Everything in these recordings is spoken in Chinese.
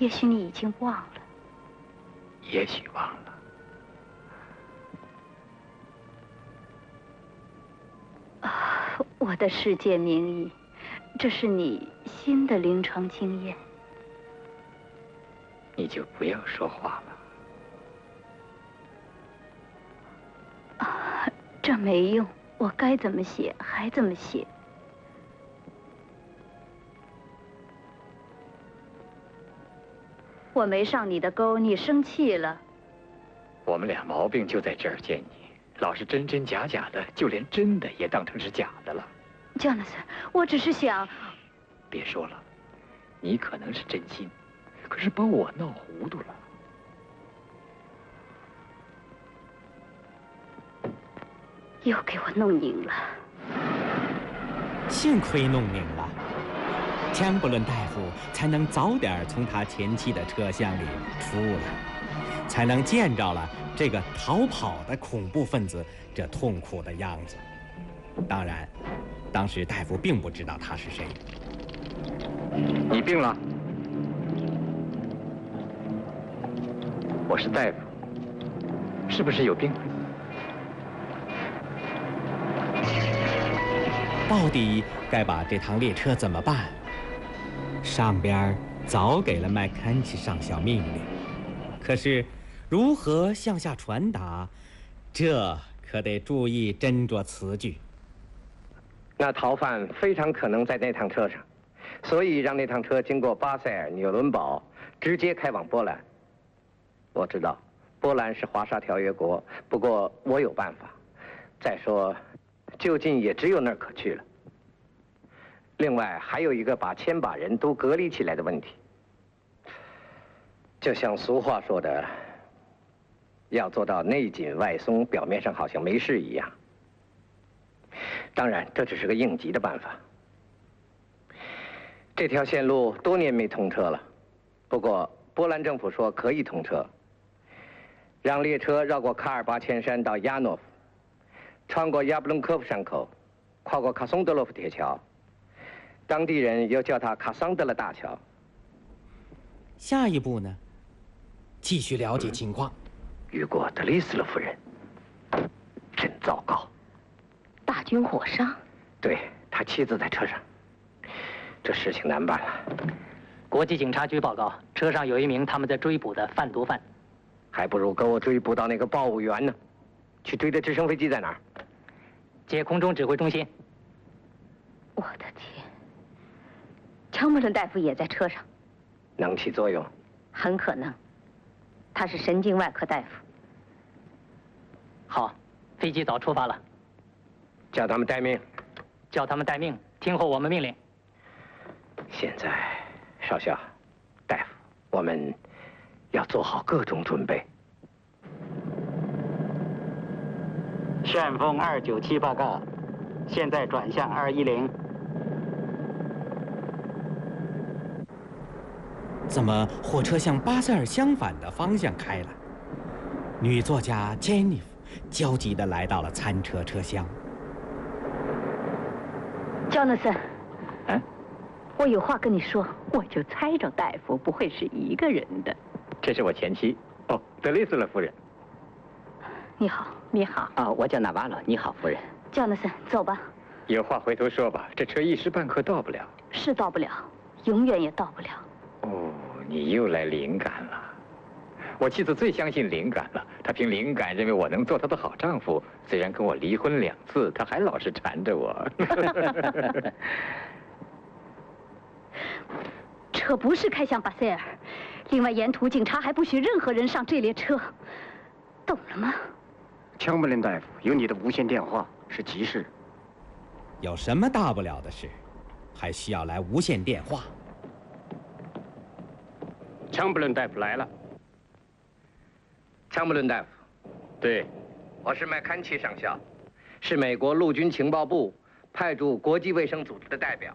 也许你已经忘了。 也许忘了。 我的世界名医，这是你新的临床经验。 你就不要说话了。 这没用，我该怎么写还怎么写。我没上你的钩，你生气了。 我们俩毛病就在这儿，见你老是真真假假的，就连真的也当成是假的了。 Jonathan，我只是想…… 别说了，你可能是真心，可是把我闹糊涂了。 又给我弄拧了。 幸亏弄拧了，强伯伦大夫才能早点从他前妻的车厢里出来，才能见着了这个逃跑的恐怖分子这痛苦的样子。当然，当时大夫并不知道他是谁。 你病了？我是大夫，是不是有病？ 到底该把这趟列车怎么办？上边早给了麦肯齐上校命令，可是如何向下传达，这可得注意斟酌词句。 那逃犯非常可能在那趟车上，所以让那趟车经过巴塞尔、纽伦堡，直接开往波兰。我知道波兰是华沙条约国，不过我有办法。再说，就近也只有那儿可去了。另外还有一个把千把人都隔离起来的问题。就像俗话说的，要做到内紧外松，表面上好像没事一样。当然，这只是个应急的办法。这条线路多年没通车了，不过波兰政府说可以通车，让列车绕过卡尔巴阡山到亚诺夫，穿过亚布隆科夫山口，跨过卡松德洛夫铁桥，当地人又叫它卡桑德勒大桥。 下一步呢？继续了解情况。 遇过德雷斯勒夫人，真糟糕。 大军火商？ 对，他妻子在车上。这事情难办了。 国际警察局报告，车上有一名他们在追捕的贩毒犯。 还不如跟我追捕到那个报务员呢。去追的直升飞机在哪儿？ 接空中指挥中心。 我的天！强伯伦大夫也在车上。 能起作用？ 很可能。他是神经外科大夫。 好，飞机早出发了。 叫他们待命。 叫他们待命，听候我们命令。 现在，少校，大夫，我们要做好各种准备。 旋风297报告，现在转向210。 怎么火车向巴塞尔相反的方向开了？女作家珍妮弗焦急地来到了餐车车厢。 Jonathan， 我有话跟你说，我就猜着大夫不会是一个人的。 这是我前妻，德雷斯勒夫人。 你好， 你好。 啊，我叫纳瓦罗。你好，夫人。 Jonathan，走吧。 有话回头说吧，这车一时半刻到不了。 是到不了，永远也到不了。 哦，你又来灵感了。我妻子最相信灵感了，她凭灵感认为我能做她的好丈夫。虽然跟我离婚2次，她还老是缠着我。 车不是开向巴塞尔，另外沿途警察还不许任何人上这列车，懂了吗？ 强伯伦大夫，有你的无线电话，是急事。 有什么大不了的事，还需要来无线电话？ 强伯伦大夫来了。强伯伦大夫， 对， 我是麦坎齐上校，是美国陆军情报部派驻国际卫生组织的代表。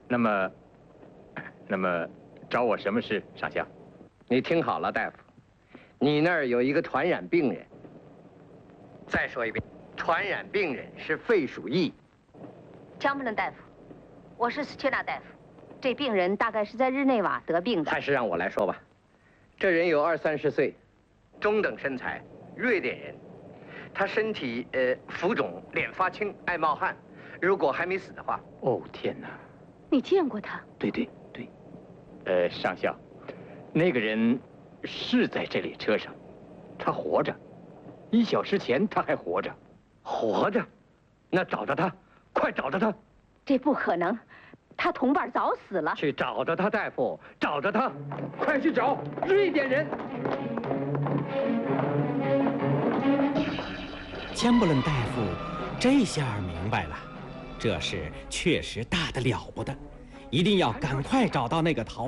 那么，找我什么事，上校？ 你听好了，大夫，你那儿有一个传染病人。再说一遍，传染病人是肺鼠疫。 强伯伦大夫，我是斯切纳大夫，这病人大概是在日内瓦得病的。 还是让我来说吧。 这人有20-30岁，中等身材，瑞典人。他身体浮肿，脸发青，爱冒汗。如果还没死的话， 哦天哪！ 你见过他？ 对。上校，那个人是在这列车上，他活着。1小时前他还活着。 活着？那找着他，快找着他！ 这不可能，他同伴早死了。 去找着他，大夫，找着他，快去找瑞典人！ 钱伯伦大夫这下明白了，这事确实大得了不得，一定要赶快找到那个逃